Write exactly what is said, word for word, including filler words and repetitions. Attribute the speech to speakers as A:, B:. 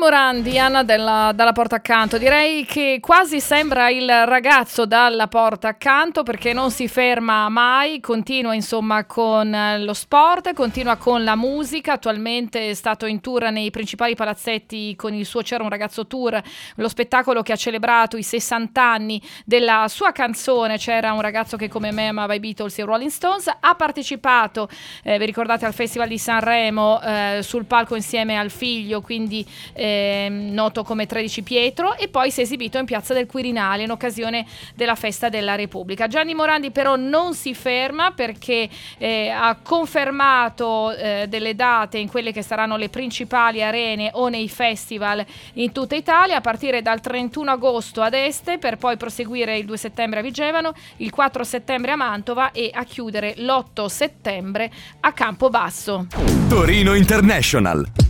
A: Morandi, Anna della, dalla porta accanto. Direi che quasi sembra il ragazzo dalla porta accanto, perché non si ferma mai, continua insomma con lo sport, continua con la musica. Attualmente è stato in tour nei principali palazzetti con il suo C'era un ragazzo tour, lo spettacolo che ha celebrato i sessanta anni della sua canzone C'era un ragazzo che come me amava i Beatles e i Rolling Stones. Ha partecipato, eh, vi ricordate, al Festival di Sanremo eh, sul palco insieme al figlio, quindi eh, noto come tredici Pietro, e poi si è esibito in Piazza del Quirinale in occasione della festa della Repubblica. Gianni Morandi però non si ferma, perché eh, ha confermato eh, delle date in quelle che saranno le principali arene o nei festival in tutta Italia, a partire dal trentuno agosto ad Este, per poi proseguire il due settembre a Vigevano, il quattro settembre a Mantova e a chiudere l'otto settembre a Campobasso.
B: Torino International.